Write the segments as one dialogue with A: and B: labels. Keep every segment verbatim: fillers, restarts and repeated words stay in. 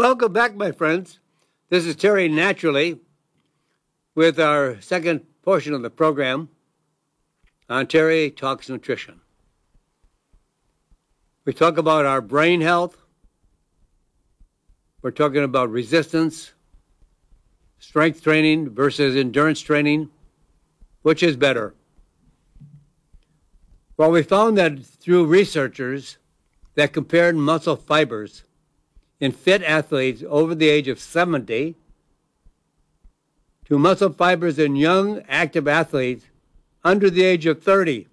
A: Welcome back, my friends. This is Terry Naturally with our second portion of the program on Terry Talks Nutrition. We talk about our brain health. We're talking about resistance, strength training versus endurance training. Which is better? Well, we found that through researchers that compared muscle fibers in fit athletes over the age of seventy to muscle fibers in young, active athletes under the age of thirty.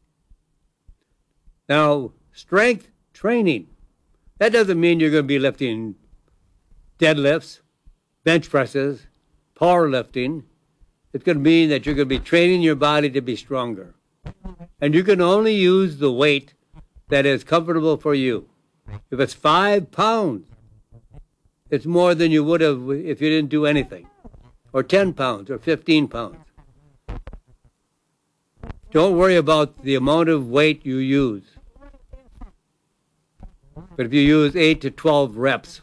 A: Now, strength training, that doesn't mean you're going to be lifting deadlifts, bench presses, powerlifting. It's going to mean that you're going to be training your body to be stronger. And you can only use the weight that is comfortable for you. If it's five pounds, it's more than you would have if you didn't do anything. Or ten pounds, or fifteen pounds. Don't worry about the amount of weight you use. But if you use eight to twelve reps,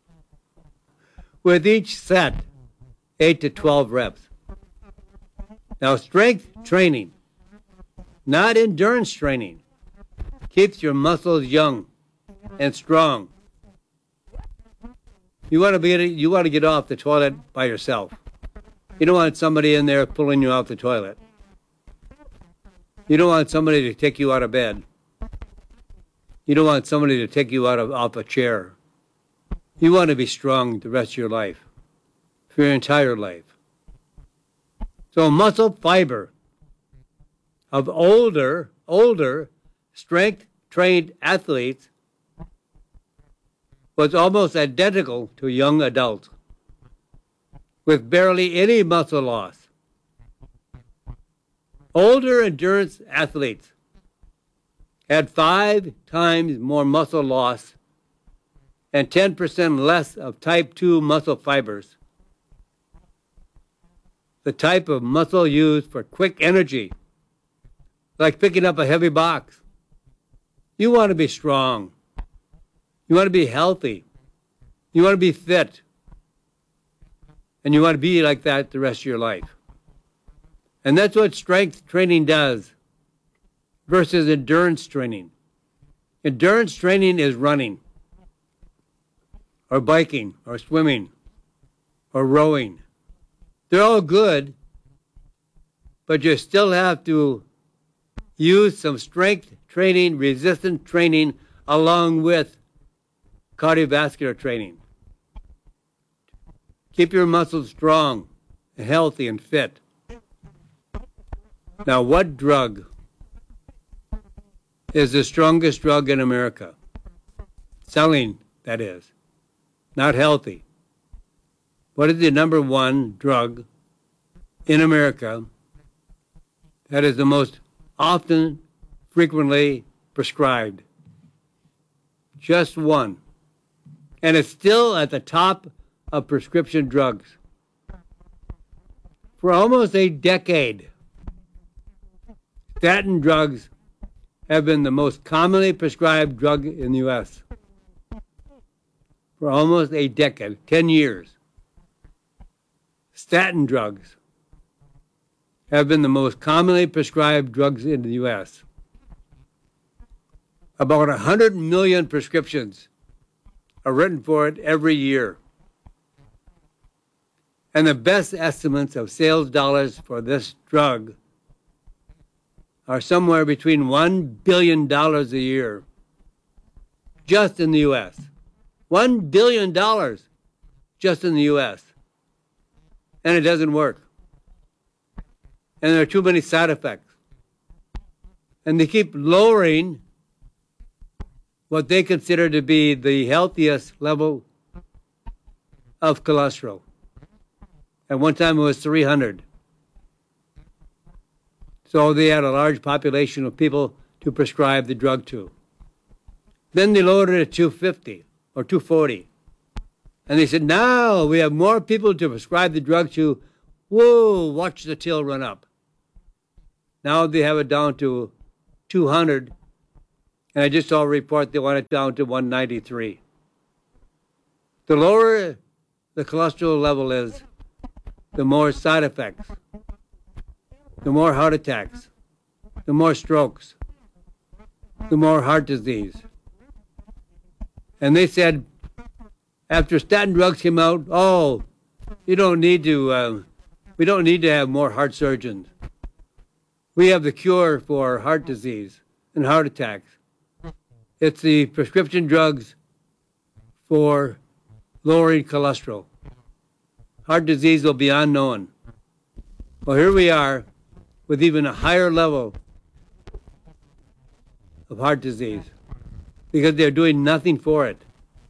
A: with each set, eight to twelve reps. Now, strength training, not endurance training, keeps your muscles young and strong. You want to be you want to get off the toilet by yourself. You don't want somebody in there pulling you off the toilet. You don't want somebody to take you out of bed. You don't want somebody to take you out of off a chair. You want to be strong the rest of your life, for your entire life. So muscle fiber of older, older strength-trained athletes was almost identical to young adults, with barely any muscle loss. Older endurance athletes had five times more muscle loss and ten percent less of type two muscle fibers, the type of muscle used for quick energy, like picking up a heavy box. You want to be strong. You want to be healthy. You want to be fit. And you want to be like that the rest of your life. And that's what strength training does versus endurance training. Endurance training is running, or biking, or swimming, or rowing. They're all good, but you still have to use some strength training, resistance training, along with cardiovascular training. Keep your muscles strong and healthy and fit. Now, what drug is the strongest drug in America? Selling, that is. Not healthy. What is the number one drug in America that is the most often, frequently prescribed? Just one. And it's still at the top of prescription drugs. For almost a decade, statin drugs have been the most commonly prescribed drug in the U S For almost a decade, ten years. Statin drugs have been the most commonly prescribed drugs in the U S About one hundred million prescriptions are written for it every year. And the best estimates of sales dollars for this drug are somewhere between one billion dollars a year, just in the U S one billion dollars just in the U S And it doesn't work. And there are too many side effects. And they keep lowering what they consider to be the healthiest level of cholesterol. At one time it was three hundred. So they had a large population of people to prescribe the drug to. Then they lowered it to two fifty or two forty. And they said, now we have more people to prescribe the drug to. Whoa, watch the till run up. Now they have it down to two hundred. And I just saw a report they want it down to one ninety-three. The lower the cholesterol level is, the more side effects, the more heart attacks, the more strokes, the more heart disease. And they said, after statin drugs came out, oh, you don't need to, uh, we don't need to have more heart surgeons. We have the cure for heart disease and heart attacks. It's the prescription drugs for lowering cholesterol. Heart disease will be unknown. Well, here we are with even a higher level of heart disease because they're doing nothing for it.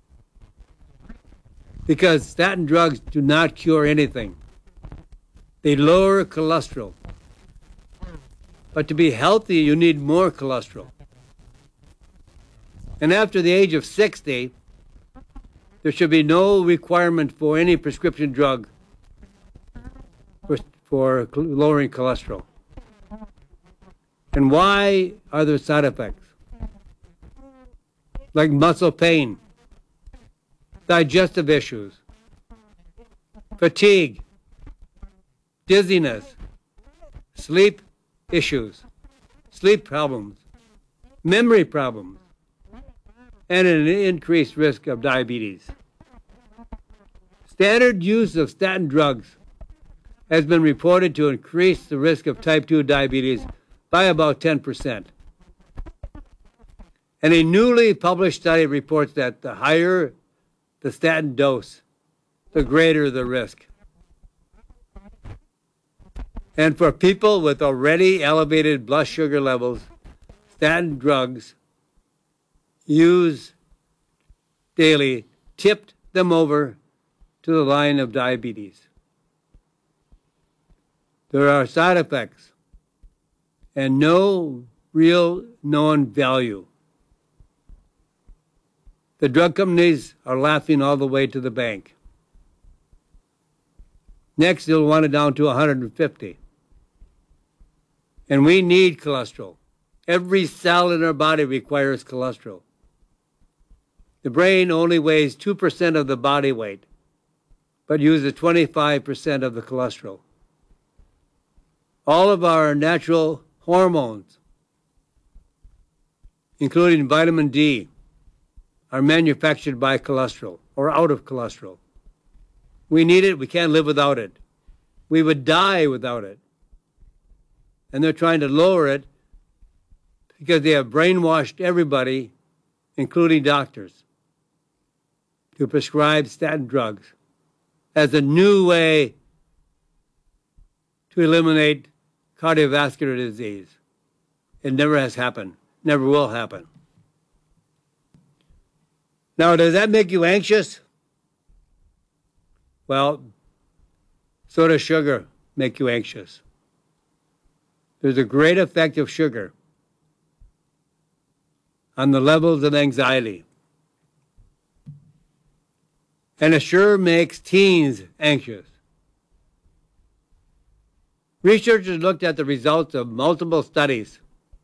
A: Because statin drugs do not cure anything. They lower cholesterol. But to be healthy, you need more cholesterol. And after the age of sixty, there should be no requirement for any prescription drug for, for lowering cholesterol. And why are there side effects? Like muscle pain, digestive issues, fatigue, dizziness, sleep issues, sleep problems, memory problems, and an increased risk of diabetes. Standard use of statin drugs has been reported to increase the risk of type two diabetes by about ten percent. And a newly published study reports that the higher the statin dose, the greater the risk. And for people with already elevated blood sugar levels, statin drugs used daily tipped them over to the line of diabetes. There are side effects and no real known value. The drug companies are laughing all the way to the bank. Next, they'll want it down to one hundred fifty. And we need cholesterol. Every cell in our body requires cholesterol. The brain only weighs two percent of the body weight, but uses twenty-five percent of the cholesterol. All of our natural hormones, including vitamin D, are manufactured by cholesterol or out of cholesterol. We need it. We can't live without it. We would die without it. And they're trying to lower it because they have brainwashed everybody, including doctors, to prescribe statin drugs as a new way to eliminate cardiovascular disease. It never has happened, never will happen. Now, does that make you anxious? Well, so does sugar make you anxious. There's a great effect of sugar on the levels of anxiety. And it sure makes teens anxious. Researchers looked at the results of multiple studies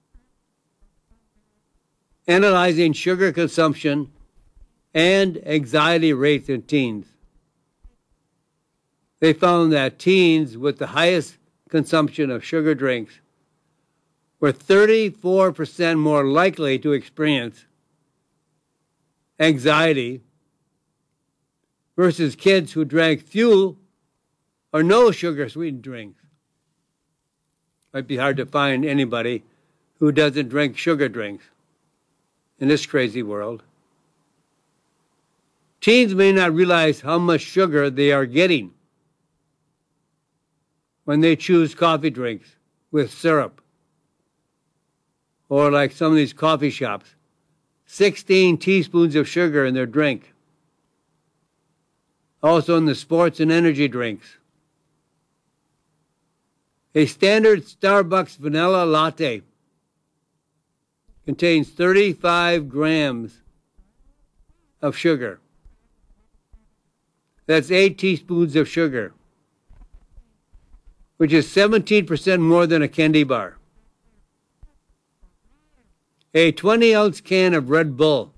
A: analyzing sugar consumption and anxiety rates in teens. They found that teens with the highest consumption of sugar drinks were thirty-four percent more likely to experience anxiety versus kids who drank few or no sugar-sweetened drinks. Might be hard to find anybody who doesn't drink sugar drinks in this crazy world. Teens may not realize how much sugar they are getting when they choose coffee drinks with syrup. Or like some of these coffee shops, sixteen teaspoons of sugar in their drink. Also in the sports and energy drinks. A standard Starbucks vanilla latte contains thirty-five grams of sugar. That's eight teaspoons of sugar, which is seventeen percent more than a candy bar. A twenty ounce can of Red Bull